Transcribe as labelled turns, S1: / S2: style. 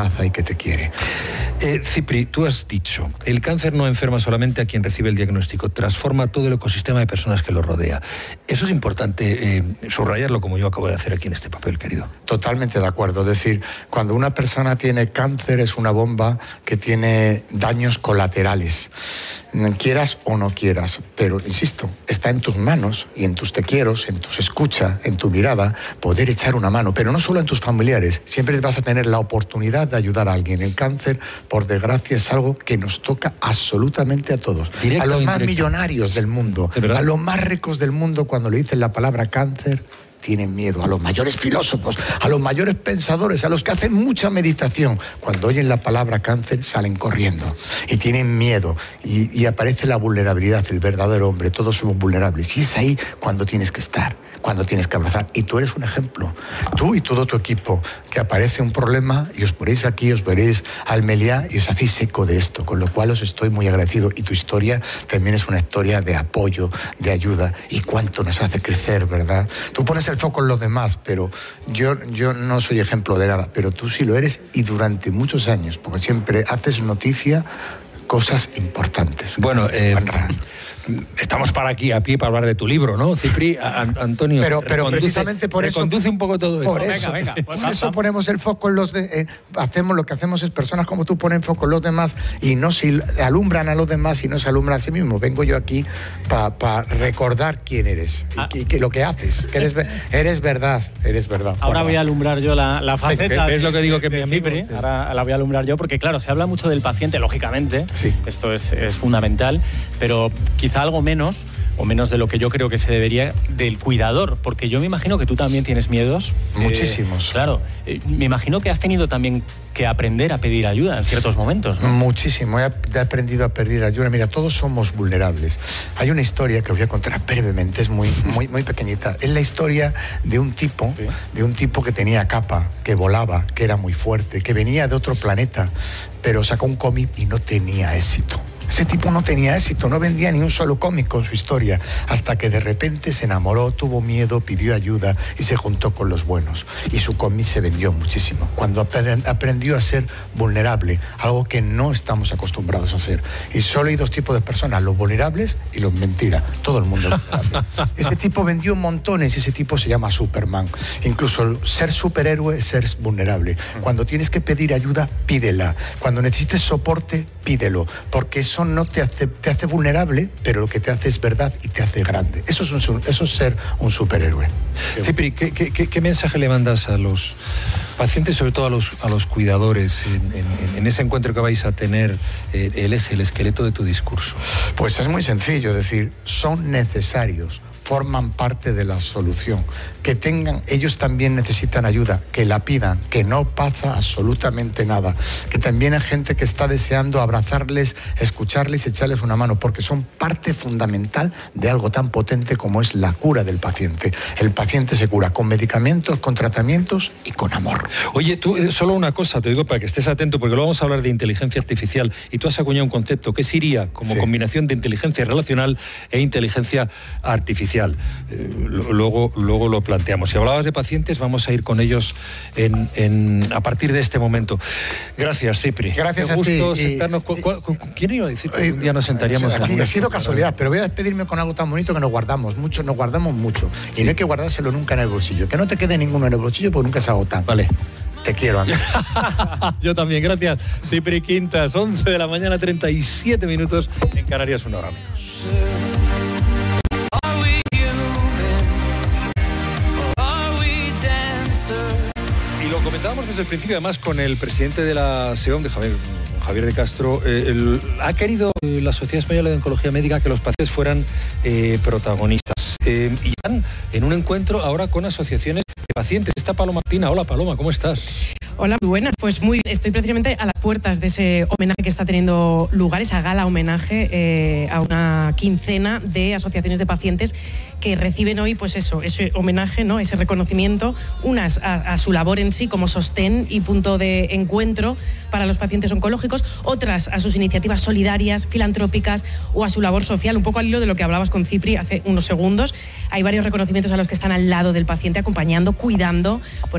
S1: abraza y que te quiere.
S2: Cipri, tú has dicho, el cáncer no enferma solamente a quien recibe el diagnóstico, transforma todo el ecosistema de personas que lo rodea. Eso es importante subrayarlo, como yo acabo de hacer aquí en este papel, querido.
S1: Totalmente de acuerdo. Es decir, cuando una persona tiene cáncer es una bomba que tiene daños colaterales, quieras o no quieras. Pero, insisto, está en tus manos y en tus te quieros, en tus escuchas, en tu mirada, poder echar una mano. Pero no solo en tus familiares, siempre vas a tener la oportunidad de ayudar a alguien. El cáncer, por desgracia, es algo que nos toca absolutamente a todos.
S2: Directo,
S1: a los más
S2: indirecto.
S1: millonarios del mundo, a los más ricos del mundo, cuando le dicen la palabra cáncer, tienen miedo. A los mayores filósofos, a los mayores pensadores, a los que hacen mucha meditación, cuando oyen la palabra cáncer salen corriendo y tienen miedo y aparece la vulnerabilidad, el verdadero hombre. Todos somos vulnerables y es ahí cuando tienes que estar, cuando tienes que abrazar. Y tú eres un ejemplo, tú y todo tu equipo, que aparece un problema y os ponéis aquí, os veréis al Meliá y os hacéis eco de esto, con lo cual os estoy muy agradecido. Y tu historia también es una historia de apoyo, de ayuda, y cuánto nos hace crecer, ¿verdad? Tú pones el foco en los demás, pero yo no soy ejemplo de nada, pero tú sí lo eres, y durante muchos años, porque siempre haces noticia, cosas importantes.
S2: Bueno, estamos para aquí a pie para hablar de tu libro, ¿no, Cipri? Antonio,
S1: pero precisamente por eso
S2: reconduce un poco todo
S1: por
S2: esto.
S1: Venga, por eso ponemos el foco en los hacemos lo que hacemos es personas como tú ponen foco en los demás y no se alumbran a los demás y no se alumbran a sí mismos. Vengo yo aquí para recordar quién eres y que lo que haces, que eres verdad.
S3: Ahora voy a alumbrar yo la faceta.
S2: ¿Ves lo que digo que mi amigo?
S3: Cipri? Ahora la voy a alumbrar yo, porque claro, se habla mucho del paciente, lógicamente.
S1: Sí.
S3: Esto es fundamental, pero quizá algo menos, o menos de lo que yo creo que se debería, del cuidador, porque yo me imagino que tú también tienes miedos.
S1: Muchísimos.
S3: Claro, me imagino que has tenido también que aprender a pedir ayuda en ciertos momentos, ¿no?
S1: Muchísimo, he aprendido a pedir ayuda. Mira, todos somos vulnerables. Hay una historia que os voy a contar brevemente, es muy pequeñita. Es la historia de un tipo, que tenía capa, que volaba, que era muy fuerte, que venía de otro planeta, pero sacó un cómic y no tenía éxito. Ese tipo no tenía éxito, no vendía ni un solo cómic con su historia, hasta que de repente se enamoró, tuvo miedo, pidió ayuda y se juntó con los buenos. Y su cómic se vendió muchísimo. Cuando aprendió a ser vulnerable, algo que no estamos acostumbrados a hacer. Y solo hay dos tipos de personas, los vulnerables y los mentiras. Todo el mundo es vulnerable. Ese tipo vendió montones y ese tipo se llama Superman. Incluso ser superhéroe es ser vulnerable. Cuando tienes que pedir ayuda, pídela. Cuando necesites soporte, pídelo. Porque eso no te hace vulnerable, pero lo que te hace es verdad y te hace grande. Eso es ser un superhéroe.
S2: Cipri, ¿qué mensaje le mandas a los pacientes, sobre todo a los cuidadores, en ese encuentro que vais a tener, el eje, el esqueleto de tu discurso?
S1: Pues es muy sencillo, es decir, son necesarios, forman parte de la solución. Que ellos también necesitan ayuda, que la pidan, que no pasa absolutamente nada, que también hay gente que está deseando abrazarles, escucharles y echarles una mano, porque son parte fundamental de algo tan potente como es la cura del paciente. El paciente se cura con medicamentos, con tratamientos y con amor.
S2: Oye, tú, solo una cosa, te digo para que estés atento, porque luego vamos a hablar de inteligencia artificial, y tú has acuñado un concepto que es IRIA, como combinación de inteligencia relacional e inteligencia artificial. Luego lo planteamos. Si hablabas de pacientes, vamos a ir con ellos a partir de este momento. Gracias, Cipri.
S1: Gracias
S2: a ti. Sentarnos. ¿Quién iba a decir que un día nos sentaríamos
S1: aquí? Ha sido casualidad, pero voy a despedirme con algo tan bonito que nos guardamos mucho. Y no hay que guardárselo nunca en el bolsillo. Que no te quede ninguno en el bolsillo porque nunca se agotan.
S2: Vale.
S1: Te quiero, amigo.
S2: Yo también, gracias. Cipri Quintas, 11 de la mañana, 37 minutos en Canarias, 1 hora, amigos. Y lo comentábamos desde el principio, además, con el presidente de la SEOM, de Javier de Castro. Ha querido la Sociedad Española de Oncología Médica que los pacientes fueran protagonistas. Y están en un encuentro ahora con asociaciones de pacientes. Está Paloma Martina. Hola, Paloma, ¿cómo estás?
S4: Hola, muy buenas. Pues muy bien. Estoy precisamente a las puertas de ese homenaje que está teniendo lugar, esa gala homenaje a una quincena de asociaciones de pacientes que reciben hoy, pues eso, ese homenaje, ¿no? Ese reconocimiento, unas a su labor en sí como sostén y punto de encuentro para los pacientes oncológicos, otras a sus iniciativas solidarias, filantrópicas o a su labor social, un poco al hilo de lo que hablabas con Cipri hace unos segundos. Hay varios reconocimientos a los que están al lado del paciente, acompañando, cuidando. Por